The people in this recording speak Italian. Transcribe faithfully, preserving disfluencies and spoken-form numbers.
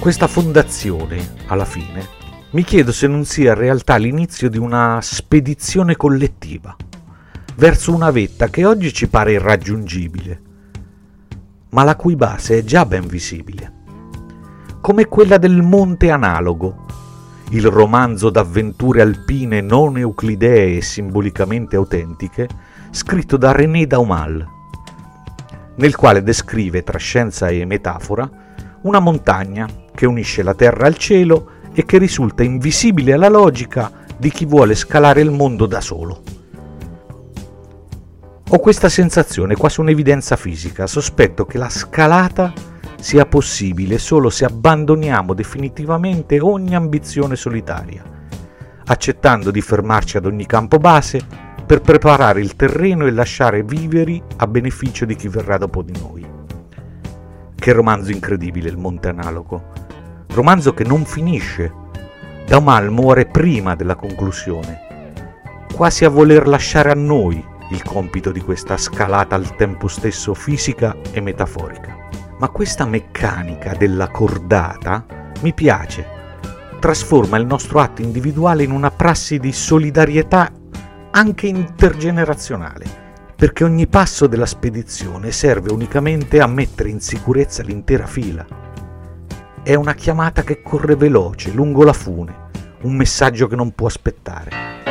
Questa fondazione, alla fine, mi chiedo se non sia in realtà l'inizio di una spedizione collettiva verso una vetta che oggi ci pare irraggiungibile, ma la cui base è già ben visibile, come quella del Monte Analogo, il romanzo d'avventure alpine non euclidee e simbolicamente autentiche, scritto da René Daumal, nel quale descrive tra scienza e metafora una montagna che unisce la terra al cielo e che risulta invisibile alla logica di chi vuole scalare il mondo da solo. Ho questa sensazione, quasi un'evidenza fisica. Sospetto che la scalata sia possibile solo se abbandoniamo definitivamente ogni ambizione solitaria, accettando di fermarci ad ogni campo base per preparare il terreno e lasciare viveri a beneficio di chi verrà dopo di noi. Che romanzo incredibile il Monte Analogo, romanzo che non finisce. Daumal muore prima della conclusione, quasi a voler lasciare a noi il compito di questa scalata al tempo stesso fisica e metaforica. Ma questa meccanica della cordata mi piace, trasforma il nostro atto individuale in una prassi di solidarietà anche intergenerazionale, perché ogni passo della spedizione serve unicamente a mettere in sicurezza l'intera fila. È una chiamata che corre veloce lungo la fune, un messaggio che non può aspettare.